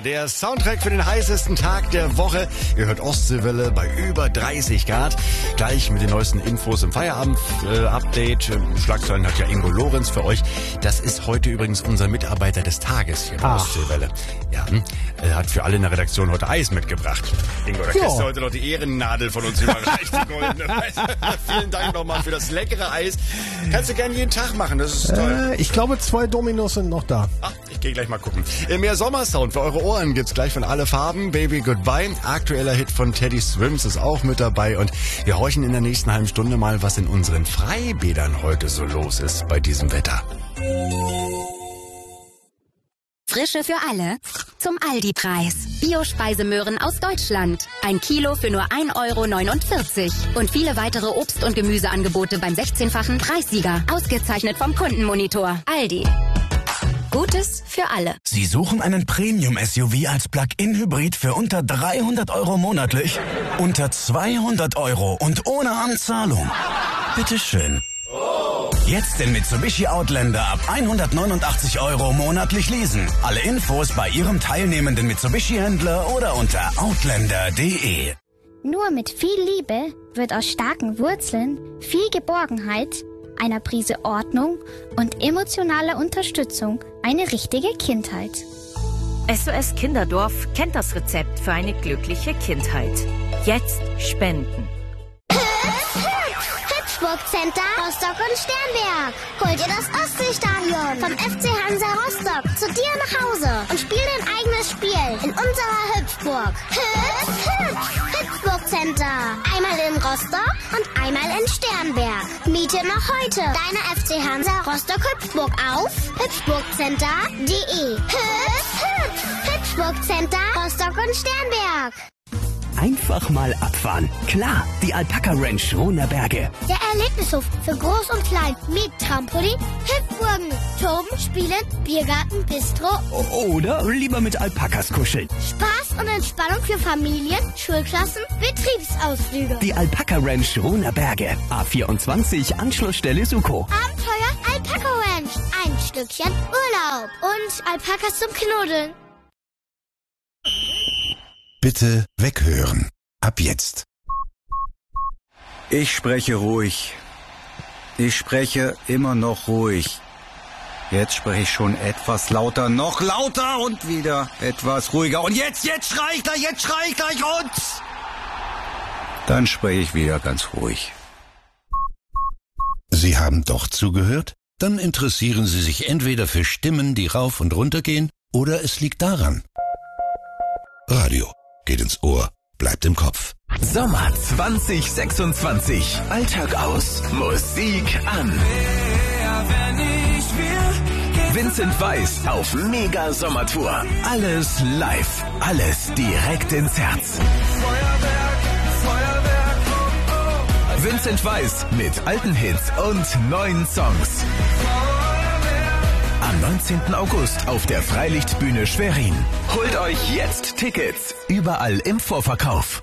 der Soundtrack für den heißesten Tag der Woche. Ihr hört Ostseewelle bei über 30 Grad. Gleich mit den neuesten Infos im Feierabend-Update. Schlagzeilen hat ja Ingo Lorenz für euch. Das ist heute übrigens unser Mitarbeiter des Tages hier bei Ostseewelle. Ja, er hat für alle in der Redaktion heute Eis mitgebracht. Ingo, da kriegst du heute noch die Ehrennadel von uns überreicht. Vielen Dank nochmal für das leckere Eis. Kannst du gerne jeden Tag machen, das ist toll. Ich glaube, 2 Dominos sind noch da. Ach, ich gehe gleich mal gucken. Mehr Sommersound für eure Ohren gibt's gleich von Alle Farben. Baby Goodbye. Aktueller Hit von Teddy Swims ist auch mit dabei. Und wir horchen in der nächsten halben Stunde mal, was in unseren Freibädern heute so los ist bei diesem Wetter. Frische für alle zum Aldi-Preis. Bio-Speisemöhren aus Deutschland. 1 Kilo für nur 1,49 €. Und viele weitere Obst- und Gemüseangebote beim 16-fachen Preissieger. Ausgezeichnet vom Kundenmonitor. Aldi. Gutes für alle. Sie suchen einen Premium-SUV als Plug-in-Hybrid für unter 300 € monatlich? Unter 200 € und ohne Anzahlung? Bitteschön. Jetzt den Mitsubishi Outlander ab 189 € monatlich leasen. Alle Infos bei Ihrem teilnehmenden Mitsubishi-Händler oder unter outlander.de. Nur mit viel Liebe wird aus starken Wurzeln viel Geborgenheit, einer Prise Ordnung und emotionaler Unterstützung eine richtige Kindheit. SOS Kinderdorf kennt das Rezept für eine glückliche Kindheit. Jetzt spenden. Center, Rostock und Sternberg. Hol dir das Ostseestadion vom FC Hansa Rostock zu dir nach Hause und spiel dein eigenes Spiel in unserer Hüpfburg. Hüpfburg Center. Einmal in Rostock und einmal in Sternberg. Miete noch heute deine FC Hansa Rostock Hüpfburg auf hüpfburgcenter.de. Hüpfburg Center, Rostock und Sternberg. Einfach mal abfahren. Klar, die Alpaka Ranch Rohnerberge. Der Erlebnishof für Groß und Klein mit Trampolin, Hüpfburgen, Toben, Spielen, Biergarten, Bistro. Oder lieber mit Alpakas kuscheln. Spaß und Entspannung für Familien, Schulklassen, Betriebsausflüge. Die Alpaka Ranch Rohnerberge. A24 Anschlussstelle Suko. Abenteuer Alpaka Ranch. Ein Stückchen Urlaub. Und Alpakas zum Knuddeln. Bitte weghören. Ab jetzt. Ich spreche ruhig. Ich spreche immer noch ruhig. Jetzt spreche ich schon etwas lauter, noch lauter und wieder etwas ruhiger. Und jetzt schrei ich gleich und... Dann spreche ich wieder ganz ruhig. Sie haben doch zugehört? Dann interessieren Sie sich entweder für Stimmen, die rauf und runter gehen, oder es liegt daran. Radio. Geht ins Ohr, bleibt im Kopf. Sommer 2026. Alltag aus, Musik an. Vincent Weiss auf Mega-Sommertour. Alles live, alles direkt ins Herz. Vincent Weiss mit alten Hits und neuen Songs. Am 19. August auf der Freilichtbühne Schwerin. Holt euch jetzt Tickets. Überall im Vorverkauf.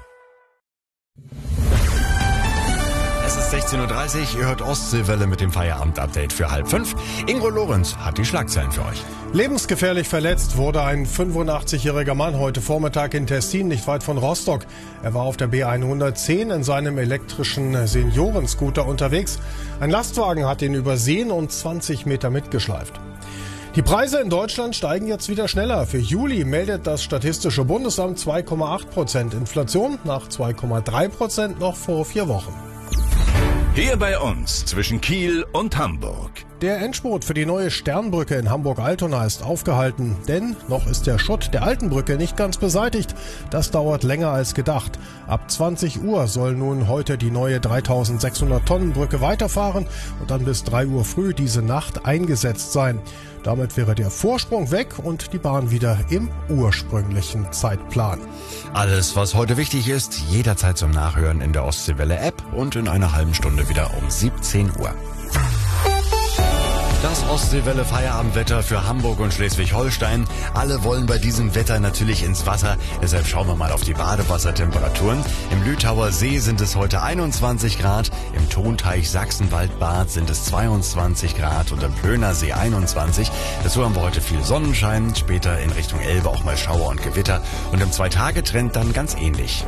Es ist 16:30 Uhr. Ihr hört Ostseewelle mit dem Feierabend-Update für 4:30. Ingo Lorenz hat die Schlagzeilen für euch. Lebensgefährlich verletzt wurde ein 85-jähriger Mann heute Vormittag in Tessin, nicht weit von Rostock. Er war auf der B110 in seinem elektrischen Seniorenscooter unterwegs. Ein Lastwagen hat ihn übersehen und 20 Meter mitgeschleift. Die Preise in Deutschland steigen jetzt wieder schneller. Für Juli meldet das Statistische Bundesamt 2,8% Inflation, nach 2,3% noch vor 4 Wochen. Hier bei uns zwischen Kiel und Hamburg. Der Endspurt für die neue Sternbrücke in Hamburg-Altona ist aufgehalten, denn noch ist der Schutt der alten Brücke nicht ganz beseitigt. Das dauert länger als gedacht. Ab 20 Uhr soll nun heute die neue 3600 Tonnen Brücke weiterfahren und dann bis 3 Uhr früh diese Nacht eingesetzt sein. Damit wäre der Vorsprung weg und die Bahn wieder im ursprünglichen Zeitplan. Alles, was heute wichtig ist, jederzeit zum Nachhören in der Ostseewelle-App und in einer halben Stunde wieder um 17 Uhr. Das Ostseewelle Feierabendwetter für Hamburg und Schleswig-Holstein. Alle wollen bei diesem Wetter natürlich ins Wasser. Deshalb schauen wir mal auf die Badewassertemperaturen. Im Lüthauer See sind es heute 21 Grad. Im Tonteich Sachsenwaldbad sind es 22 Grad und im Plöner See 21. Dazu haben wir heute viel Sonnenschein. Später in Richtung Elbe auch mal Schauer und Gewitter. Und im 2-Tage-Trend dann ganz ähnlich.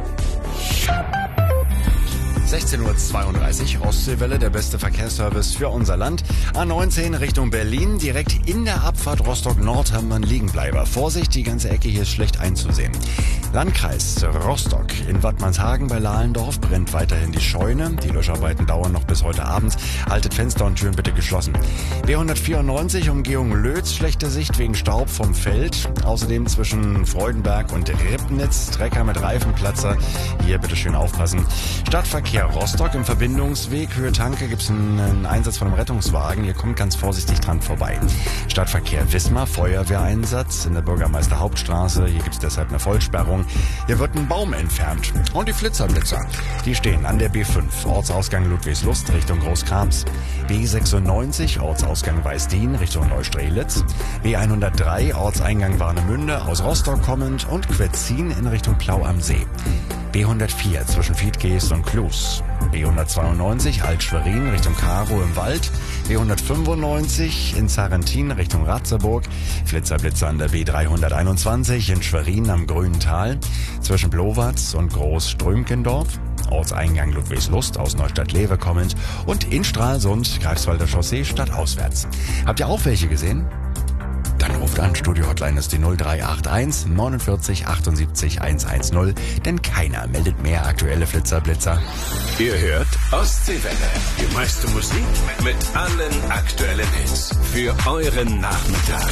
16:32 Uhr, Ostseewelle, der beste Verkehrsservice für unser Land. A19 Richtung Berlin, direkt in der Abfahrt Rostock-Nord haben wir einen Liegenbleiber. Vorsicht, die ganze Ecke hier ist schlecht einzusehen. Landkreis Rostock in Wattmannshagen bei Lahlendorf brennt weiterhin die Scheune. Die Löscharbeiten dauern noch bis heute Abend. Haltet Fenster und Türen bitte geschlossen. B194 Umgehung Lötz, schlechte Sicht wegen Staub vom Feld. Außerdem zwischen Freudenberg und Ribnitz, Trecker mit Reifenplatzer. Hier bitte schön aufpassen. Stadtverkehr Rostock im Verbindungsweg Höhe Tanke gibt es einen Einsatz von einem Rettungswagen. Ihr kommt ganz vorsichtig dran vorbei. Stadtverkehr Wismar, Feuerwehreinsatz in der Bürgermeister Hauptstraße. Hier gibt es deshalb eine Vollsperrung. Hier wird ein Baum entfernt. Und die Blitzerblitzer, die stehen an der B5, Ortsausgang Ludwigslust Richtung Großkrams. B96, Ortsausgang Weißdien Richtung Neustrelitz. B103, Ortseingang Warnemünde aus Rostock kommend und Quetzin in Richtung Plau am See. B104 zwischen Fiedgeest und Klus. B192 Alt-Schwerin Richtung Karo im Wald. B195 in Sarrentin Richtung Ratzeburg. Flitzer an der B321 in Schwerin am Grünen Tal. Zwischen Blowatz und Groß-Strömkendorf. Ortseingang Ludwigslust aus Neustadt-Lewe kommend. Und in Stralsund, Greifswalder Chaussee stadtauswärts. Habt ihr auch welche gesehen? Dann ruft an, Studio-Hotline ist die 0381 49 78 110, denn keiner meldet mehr aktuelle Blitzer. Ihr hört Ostseewelle, die meiste Musik mit allen aktuellen Hits für euren Nachmittag.